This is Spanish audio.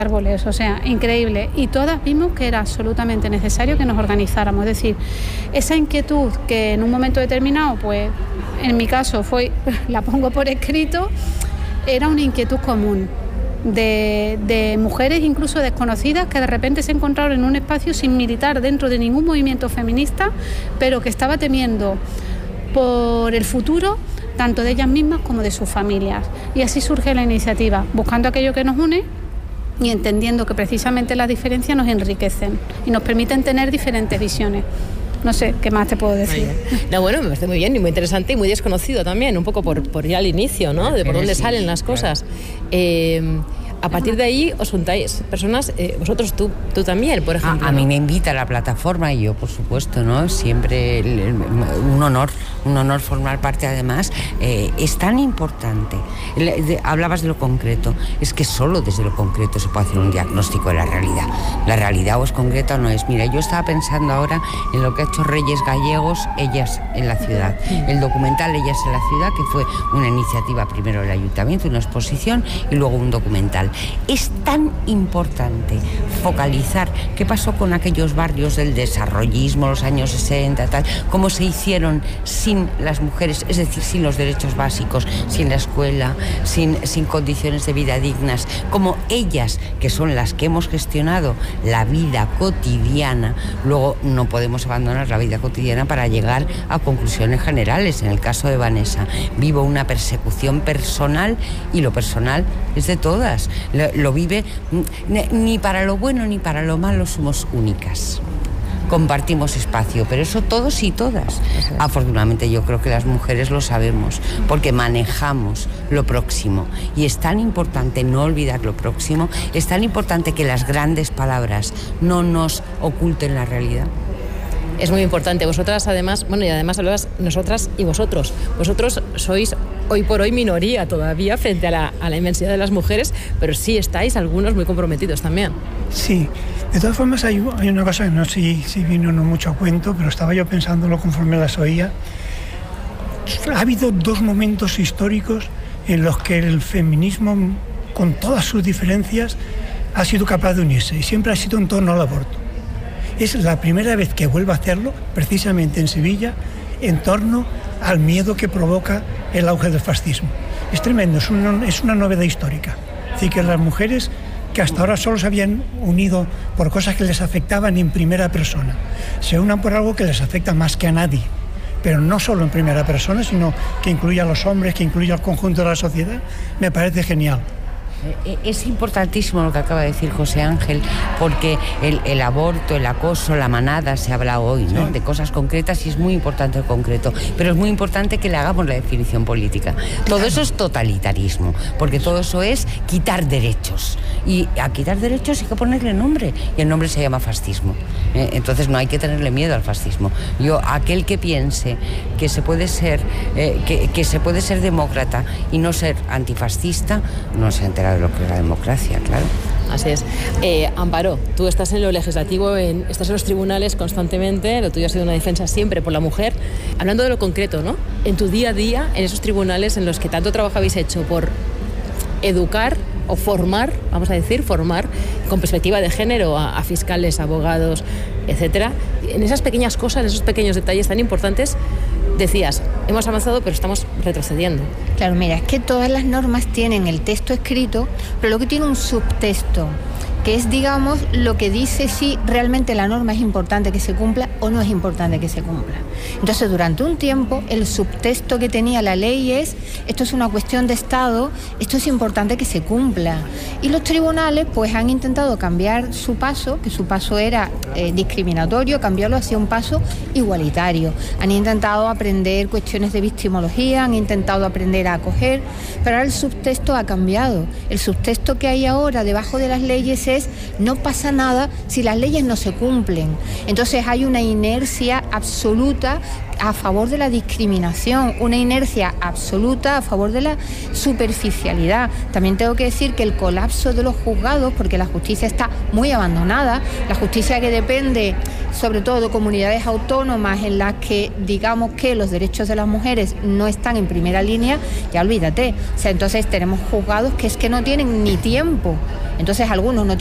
árboles, o sea, increíble. Y todas vimos que era absolutamente necesario que nos organizáramos. Es decir, esa inquietud que en un momento determinado, pues en mi caso la pongo por escrito, era una inquietud común de mujeres incluso desconocidas que de repente se encontraron en un espacio sin militar dentro de ningún movimiento feminista, pero que estaba temiendo por el futuro tanto de ellas mismas como de sus familias. Y así surge la iniciativa, buscando aquello que nos une y entendiendo que precisamente las diferencias nos enriquecen y nos permiten tener diferentes visiones. No sé, ¿qué más te puedo decir? No, bueno, me parece muy bien y muy interesante y muy desconocido también, un poco por ya al inicio, ¿no? De por dónde salen las cosas. A partir de ahí os juntáis personas, vosotros, tú también, por ejemplo. A mí me invita la plataforma y yo, por supuesto, ¿no? Siempre un honor formar parte. Además, es tan importante. Hablabas de lo concreto. Es que solo desde lo concreto se puede hacer un diagnóstico de la realidad. La realidad o es concreta o no es. Mira, yo estaba pensando ahora en lo que ha hecho Reyes Gallegos, Ellas en la Ciudad. El documental Ellas en la Ciudad, que fue una iniciativa primero del Ayuntamiento, una exposición y luego un documental. Es tan importante focalizar qué pasó con aquellos barrios del desarrollismo, los años 60, tal, cómo se hicieron sin las mujeres, es decir, sin los derechos básicos, sin la escuela, sin condiciones de vida dignas, como ellas, que son las que hemos gestionado la vida cotidiana, luego no podemos abandonar la vida cotidiana para llegar a conclusiones generales. En el caso de Vanessa, vivo una persecución personal y lo personal es de todas. Lo vive, ni para lo bueno ni para lo malo somos únicas. Compartimos espacio, pero eso todos y todas. Afortunadamente yo creo que las mujeres lo sabemos, porque manejamos lo próximo. Y es tan importante no olvidar lo próximo, es tan importante que las grandes palabras no nos oculten la realidad. Es muy importante. Vosotras además, bueno, y además hablabas nosotras y vosotros. Vosotros sois hoy por hoy minoría todavía frente a la inmensidad de las mujeres, pero sí estáis algunos muy comprometidos también. Sí. De todas formas hay una cosa que no sé si vino no mucho a cuento, pero estaba yo pensándolo conforme las oía. Ha habido dos momentos históricos en los que el feminismo, con todas sus diferencias, ha sido capaz de unirse, y siempre ha sido en torno al aborto. Es la primera vez que vuelve a hacerlo, precisamente en Sevilla, en torno al miedo que provoca el auge del fascismo. Es tremendo, es una novedad histórica. Es decir, que las mujeres que hasta ahora solo se habían unido por cosas que les afectaban en primera persona, se unan por algo que les afecta más que a nadie, pero no solo en primera persona, sino que incluye a los hombres, que incluye al conjunto de la sociedad, me parece genial. Es importantísimo lo que acaba de decir José Ángel, porque el aborto, el acoso, la manada, se habla hoy, ¿no? Sí. De cosas concretas, y es muy importante el concreto, pero es muy importante que le hagamos la definición política. Todo eso es totalitarismo, porque todo eso es quitar derechos, y a quitar derechos hay que ponerle nombre, y el nombre se llama fascismo. Entonces no hay que tenerle miedo al fascismo. Aquel que piense que se puede ser que se puede ser demócrata y no ser antifascista, no se entera de lo que es la democracia, claro. Así es. Amparo, tú estás en lo legislativo, estás en los tribunales constantemente, lo tuyo ha sido una defensa siempre por la mujer. Hablando de lo concreto, ¿no? En tu día a día, en esos tribunales en los que tanto trabajo habéis hecho por educar o formar, vamos a decir, formar con perspectiva de género a fiscales, abogados, etcétera. En esas pequeñas cosas, en esos pequeños detalles tan importantes, decías, hemos avanzado pero estamos retrocediendo. Claro, mira, es que todas las normas tienen el texto escrito, pero luego tiene un subtexto, que es, digamos, lo que dice si realmente la norma es importante que se cumpla o no es importante que se cumpla. Entonces, durante un tiempo, el subtexto que tenía la ley es, esto es una cuestión de Estado, esto es importante que se cumpla. Y los tribunales, pues, han intentado cambiar su paso, que su paso era discriminatorio, cambiarlo hacia un paso igualitario. Han intentado aprender cuestiones de victimología, han intentado aprender a acoger, pero ahora el subtexto ha cambiado. El subtexto que hay ahora debajo de las leyes es, no pasa nada si las leyes no se cumplen. Entonces hay una inercia absoluta a favor de la discriminación, una inercia absoluta a favor de la superficialidad. También tengo que decir que el colapso de los juzgados, porque la justicia está muy abandonada, la justicia que depende sobre todo de comunidades autónomas en las que digamos que los derechos de las mujeres no están en primera línea, ya olvídate. O sea, entonces tenemos juzgados que es que no tienen ni tiempo. Entonces algunos no